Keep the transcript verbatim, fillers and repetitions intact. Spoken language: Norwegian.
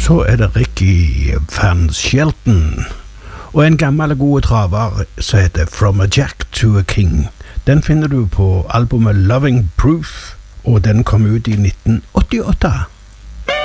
så er det Ricky Van Shelton og en gammel god traver som heter From a Jack to a King. Den finner du på albumet Loving Proof, og den kom ut i nitten åttiåtte.